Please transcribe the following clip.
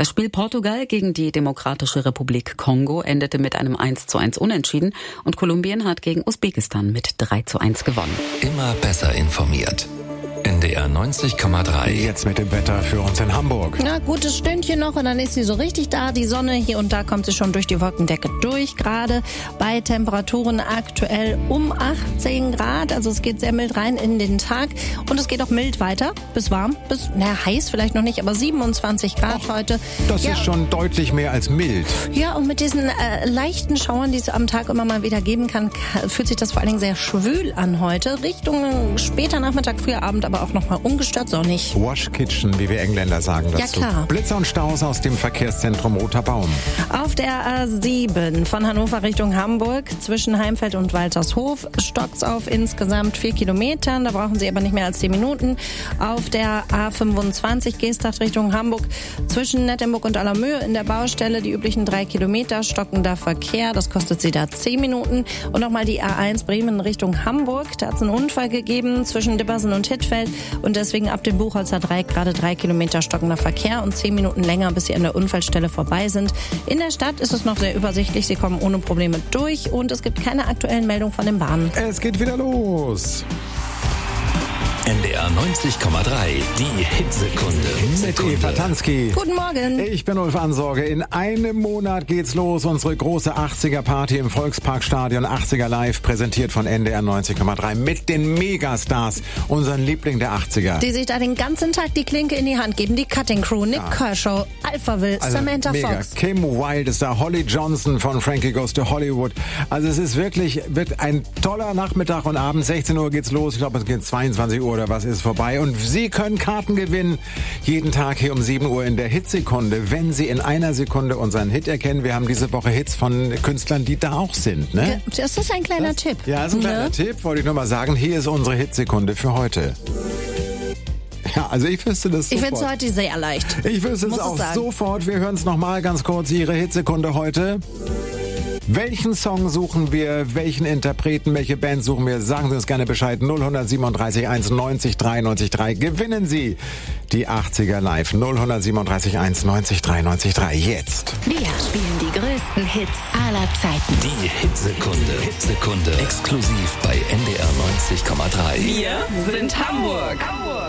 Das Spiel Portugal gegen die Demokratische Republik Kongo endete mit einem 1:1 Unentschieden und Kolumbien hat gegen Usbekistan mit 3:1 gewonnen. Immer besser informiert. NDR 90,3. Jetzt mit dem Wetter für uns in Hamburg. Na, gutes Stündchen noch und dann ist sie so richtig da. Die Sonne, hier und da kommt sie schon durch die Wolkendecke durch. Gerade bei Temperaturen aktuell um 18 Grad. Also es geht sehr mild rein in den Tag. Und es geht auch mild weiter. Bis warm. Bis, heiß vielleicht noch nicht, aber 27 Grad heute. Das ist schon deutlich mehr als mild. Ja, und mit diesen leichten Schauern, die es am Tag immer mal wieder geben kann, fühlt sich das vor allen Dingen sehr schwül an heute. Richtung später Nachmittag, früher Abend, aber auch nochmal ungestört sonnig. Wash Kitchen, wie wir Engländer sagen dazu. Ja, klar. Blitzer und Staus aus dem Verkehrszentrum Roter Baum. Auf der A7 von Hannover Richtung Hamburg zwischen Heimfeld und Waltershof stockt's auf insgesamt 4 Kilometern. Da brauchen Sie aber nicht mehr als 10 Minuten. Auf der A25 Geesthacht Richtung Hamburg zwischen Nettenburg und Allermöhe in der Baustelle die üblichen 3 Kilometer stockender Verkehr. Das kostet Sie da 10 Minuten. Und nochmal die A1 Bremen Richtung Hamburg. Da hat es einen Unfall gegeben zwischen Dippersen und Hittfeld. Und deswegen ab dem Buchholzer Dreieck gerade 3 Kilometer stockender Verkehr und 10 Minuten länger, bis Sie an der Unfallstelle vorbei sind. In der Stadt ist es noch sehr übersichtlich. Sie kommen ohne Probleme durch und es gibt keine aktuellen Meldungen von den Bahnen. Es geht wieder los. NDR 90,3, die Hitsekunde. Mit Eva Tansky. Guten Morgen. Ich bin Ulf Ansorge. In einem Monat geht's los. Unsere große 80er-Party im Volksparkstadion. 80er Live, präsentiert von NDR 90,3. Mit den Megastars, unseren Liebling der 80er. Die sich da den ganzen Tag die Klinke in die Hand geben. Die Cutting Crew, Nick Kershaw, Alphaville, Samantha mega. Fox. Kim Wilde ist da, Holly Johnson von Frankie Goes to Hollywood. Also es ist wird ein toller Nachmittag und Abend. 16 Uhr geht's los. Ich glaube, es geht 22 Uhr oder was ist vorbei. Und Sie können Karten gewinnen. Jeden Tag hier um 7 Uhr in der Hitsekunde. Wenn Sie in einer Sekunde unseren Hit erkennen. Wir haben diese Woche Hits von Künstlern, die da auch sind. Ne? Das ist ein kleiner Tipp. Ja, das ist ein kleiner Tipp. Wollte ich nur mal sagen. Hier ist unsere Hitsekunde für heute. Ja, also ich wüsste das sofort. Ich finde es heute sehr leicht. Ich wüsste es auch sofort. Wir hören es nochmal ganz kurz. Ihre Hitsekunde heute. Welchen Song suchen wir? Welchen Interpreten? Welche Band suchen wir? Sagen Sie uns gerne Bescheid. 0137 190 93 3. Gewinnen Sie die 80er Live. 0137 190 93 3. Jetzt. Wir spielen die größten Hits aller Zeiten. Die Hitsekunde. Exklusiv bei NDR 90,3. Wir sind Hamburg.